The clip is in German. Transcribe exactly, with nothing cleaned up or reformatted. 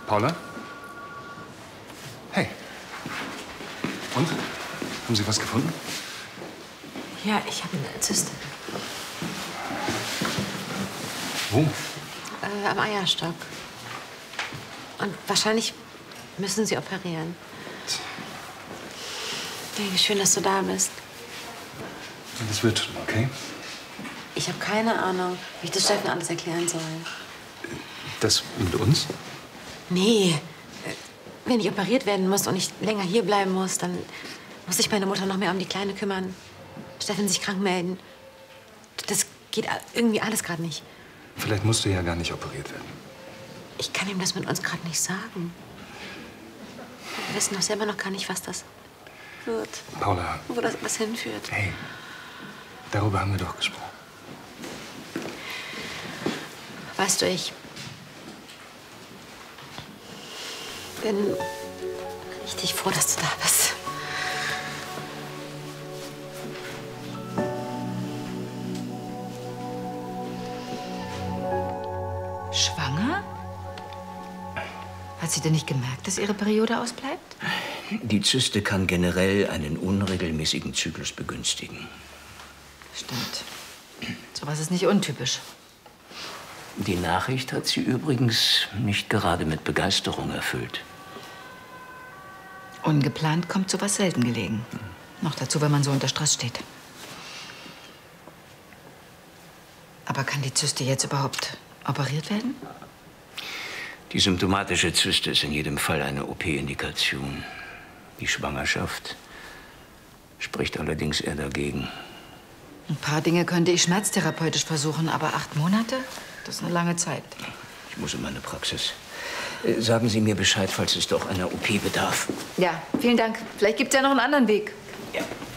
Paula? Hey. Und? Haben Sie was gefunden? Ja, ich habe eine Zyste. Wo? Äh, am Eierstock. Und wahrscheinlich müssen Sie operieren. Hey, schön, dass du da bist. Das wird schon, okay? Ich habe keine Ahnung, wie ich das Steffen alles erklären soll. Das mit uns? Nee. Wenn ich operiert werden muss und ich länger hier bleiben muss, dann muss sich meine Mutter noch mehr um die Kleine kümmern. Steffen sich krank melden. Das geht irgendwie alles gerade nicht. Vielleicht musst du ja gar nicht operiert werden. Ich kann ihm das mit uns gerade nicht sagen. Wir wissen doch selber noch gar nicht, was das wird. Paula. Wo das was hinführt. Hey, darüber haben wir doch gesprochen. Weißt du, ich bin richtig froh, dass du da bist. Schwanger? Hat sie denn nicht gemerkt, dass ihre Periode ausbleibt? Die Zyste kann generell einen unregelmäßigen Zyklus begünstigen. Stimmt. Sowas ist nicht untypisch. Die Nachricht hat sie übrigens nicht gerade mit Begeisterung erfüllt. Ungeplant kommt sowas selten gelegen. Hm. Noch dazu, wenn man so unter Stress steht. Aber kann die Zyste jetzt überhaupt operiert werden? Die symptomatische Zyste ist in jedem Fall eine O P-Indikation. Die Schwangerschaft spricht allerdings eher dagegen. Ein paar Dinge könnte ich schmerztherapeutisch versuchen, aber acht Monate? Das ist eine lange Zeit. Ich muss in meine Praxis. Sagen Sie mir Bescheid, falls es doch einer O P bedarf. Ja, vielen Dank. Vielleicht gibt es ja noch einen anderen Weg. Ja.